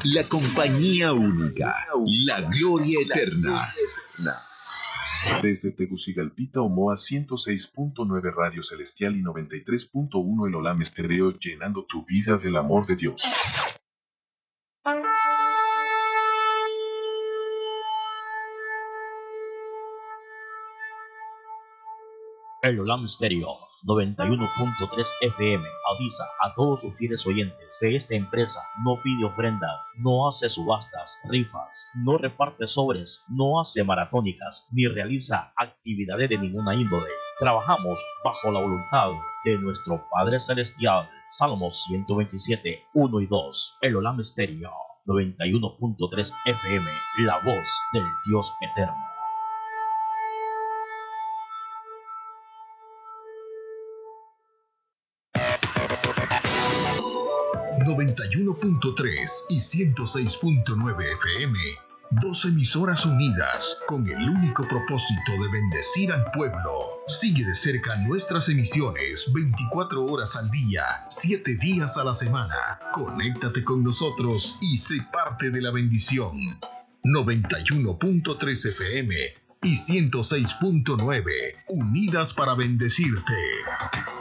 La compañía única, la gloria eterna. Desde Tegucigalpita, Omoa 106.9 Radio Celestial y 93.1 El Olam Estéreo, llenando tu vida del amor de Dios. El Olam Stereo 91.3 FM avisa a todos sus fieles oyentes que esta empresa no pide ofrendas, no hace subastas, rifas, no reparte sobres, no hace maratónicas, ni realiza actividades de ninguna índole. Trabajamos bajo la voluntad de nuestro Padre Celestial. Salmos 127, 1 y 2. El Olam Stereo 91.3 FM, la voz del Dios eterno. 91.3 y 106.9 FM, dos emisoras unidas con el único propósito de bendecir al pueblo. Sigue de cerca nuestras emisiones 24 horas al día, 7 días a la semana. Conéctate con nosotros y sé parte de la bendición. 91.3 FM y 106.9, unidas para bendecirte.